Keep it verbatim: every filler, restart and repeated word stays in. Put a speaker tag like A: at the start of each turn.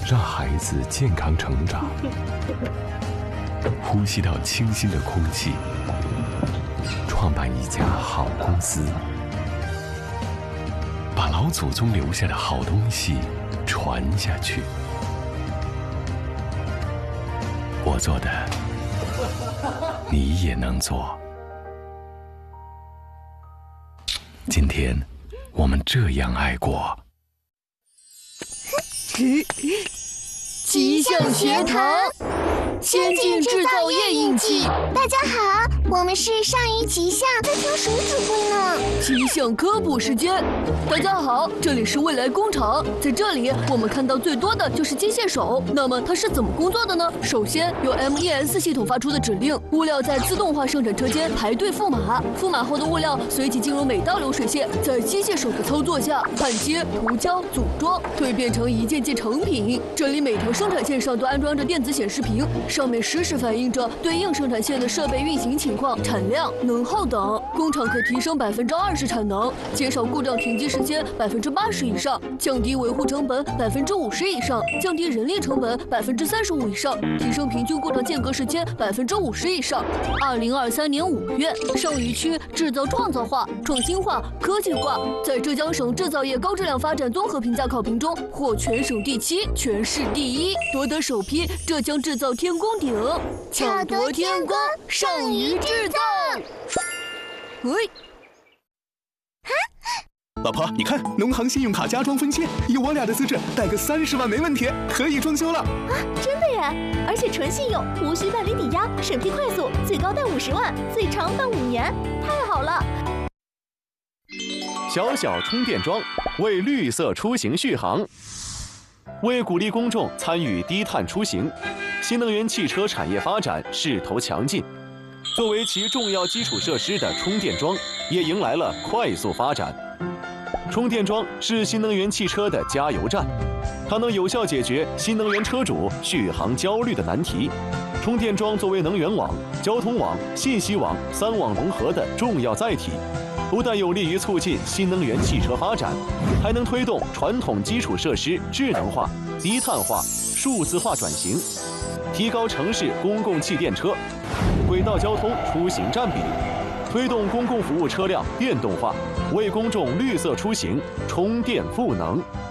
A: 让孩子健康成长，呼吸到清新的空气，创办一家好公司，把老祖宗留下的好东西传下去。我做的，你也能做。今天，我们这样爱过。
B: 吉祥学堂，先进制造业印记。
C: 大家好，我们是上虞吉祥，在听谁指挥呢？
B: 吉祥科普时间。大家好，这里是未来工厂，在这里我们看到最多的就是机械手。那么它是怎么工作的呢？首先由 M E S 系统发出的指令，物料在自动化生产车间排队覆码，覆码后的物料随即进入每道流水线，在机械手的操作下焊接、涂胶、组装，蜕变成一件件成品。这里每条生产线上都安装着电子显示屏，上面实时反映着对应生产线的设备运行情况、产量、能耗等。工厂可提升百分之二十产能，减少故障停机时间百分之八十以上，降低维护成本百分之五十以上，降低人力成本百分之三十五以上，提升平均故障间隔时间百分之五十以上。二零二三年五月，上虞区制造创造化、创新化、科技化，在浙江省制造业高质量发展综合评价考评中获全省第七、全市第一，夺得首批浙江制造天宫鼎，
C: 巧夺天工，上虞制造。
B: 喂。
D: 老婆，你看，农行信用卡家装分期，以我俩的资质，贷个三十万没问题，可以装修了。
E: 啊，真的耶！而且纯信用，无需办理抵押，审批快速，最高贷五十万，最长办五年，太好了！
F: 小小充电桩为绿色出行续航。为鼓励公众参与低碳出行，新能源汽车产业发展势头强劲。作为其重要基础设施的充电桩，也迎来了快速发展。充电桩是新能源汽车的加油站，它能有效解决新能源车主续航焦虑的难题。充电桩作为能源网、交通网、信息网三网融合的重要载体，不但有利于促进新能源汽车发展，还能推动传统基础设施智能化、低碳化、数字化转型，提高城市公共汽电车、轨道交通出行占比，推动公共服务车辆电动化，为公众绿色出行充电赋能。